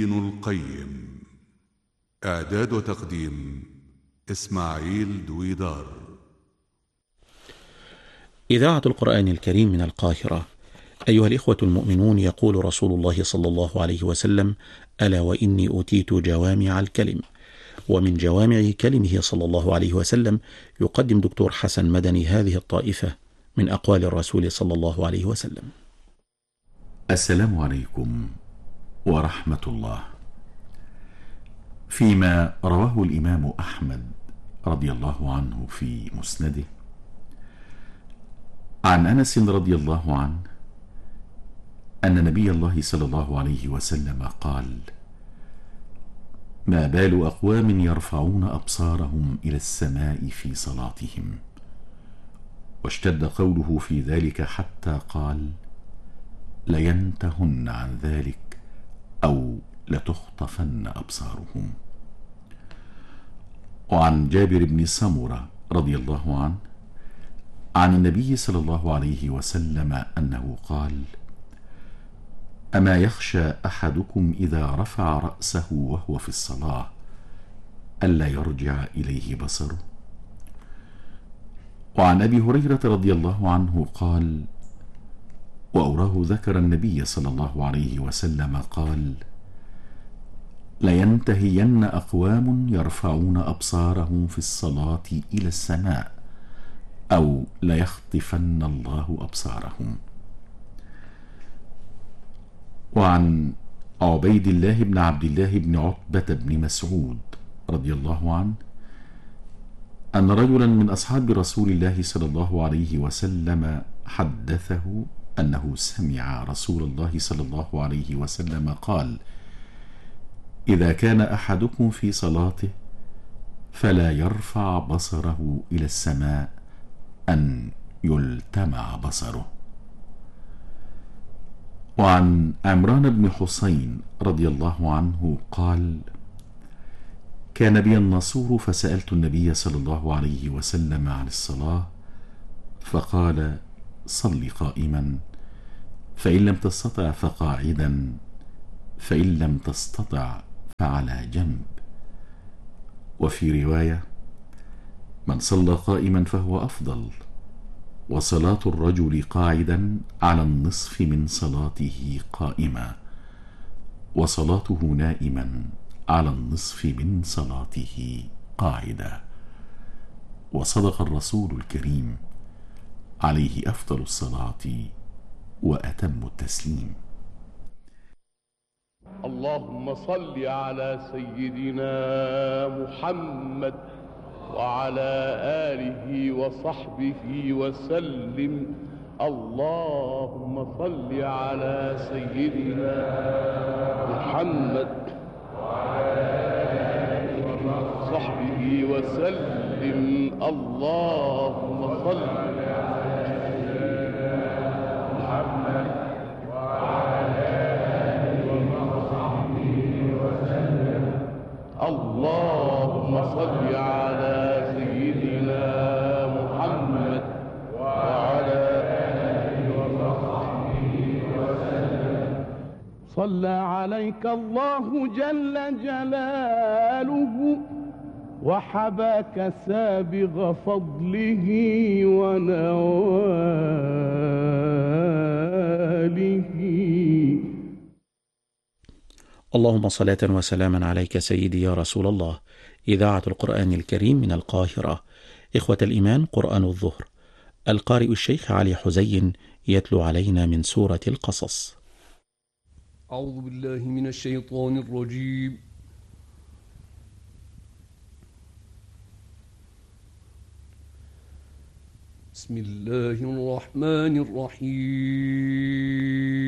ابن القيم. إعداد وتقديم إسماعيل دويدار. إذاعة القرآن الكريم من القاهرة. أيها الإخوة المؤمنون، يقول رسول الله صلى الله عليه وسلم: ألا وإني أوتيت جوامع الكلم. ومن جوامع كلمه صلى الله عليه وسلم يقدم دكتور حسن مدني هذه الطائفة من أقوال الرسول صلى الله عليه وسلم. السلام عليكم ورحمة الله. فيما رواه الإمام أحمد رضي الله عنه في مسنده عن أنس رضي الله عنه أن نبي الله صلى الله عليه وسلم قال: ما بال أقوام يرفعون أبصارهم إلى السماء في صلاتهم. واشتد قوله في ذلك حتى قال: لينتهن عن ذلك أو لتخطفن أبصارهم. وعن جابر بن سمرة رضي الله عنه عن النبي صلى الله عليه وسلم أنه قال: أما يخشى أحدكم إذا رفع رأسه وهو في الصلاة ألا يرجع إليه بصره؟ وعن أبي هريرة رضي الله عنه قال: وأوراه ذكر النبي صلى الله عليه وسلم قال: لينتهين أقوام يرفعون أبصارهم في الصلاة إلى السماء أو ليخطفن الله أبصارهم. وعن عبيد الله بن عبد الله بن عتبة بن مسعود رضي الله عنه أن رجلا من أصحاب رسول الله صلى الله عليه وسلم حدثه أنه سمع رسول الله صلى الله عليه وسلم قال: إذا كان أحدكم في صلاته فلا يرفع بصره إلى السماء أن يلتمع بصره. وعن عمران بن حسين رضي الله عنه قال: كان بي النصور فسألت النبي صلى الله عليه وسلم عن الصلاة فقال: صل قائما، فإن لم تستطع فقاعدا، فإن لم تستطع فعلى جنب. وفي رواية: من صلى قائما فهو أفضل، وصلاة الرجل قاعدا على النصف من صلاته قائما، وصلاته نائما على النصف من صلاته قاعدا. وصدق الرسول الكريم عليه أفضل الصلاة وأتم التسليم. اللهم صل على سيدنا محمد وعلى آله وصحبه وسلم. اللهم صل على سيدنا محمد وعلى آله وصحبه وسلم. اللهم صل على سيدنا محمد وعلى آله وصحبه وسلم. اللهم صل على سيدنا محمد وعلى آله وصحبه وسلم. صلى عليك الله جل جلاله وحباك سابغ فضله ونواله. اللهم صلاة وسلاما عليك سيدي يا رسول الله. إذاعة القرآن الكريم من القاهرة. إخوة الإيمان، قرآن الظهر. القارئ الشيخ علي حزين يتلو علينا من سورة القصص. أعوذ بالله من الشيطان الرجيم. بسم الله الرحمن الرحيم.